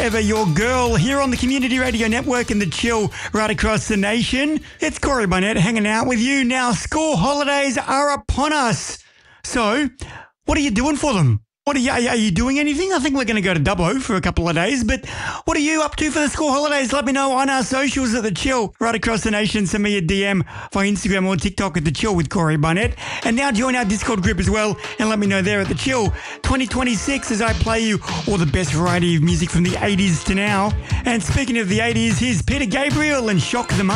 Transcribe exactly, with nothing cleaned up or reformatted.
ever your girl here on the Community Radio Network and the Chill right across the nation. It's Corey Barnett hanging out with you. Now, school holidays are upon us. So, what are you doing for them? What are you, are you doing anything? I think we're going to go to Dubbo for a couple of days, but what are you up to for the school holidays? Let me know on our socials at The Chill right across the nation. Send me a D M via Instagram or TikTok at The Chill with Corey Barnett. And now join our Discord group as well and let me know there at The Chill twenty twenty-six as I play you all the best variety of music from the eighties to now. And speaking of the eighties, here's Peter Gabriel and Shock the Monkey.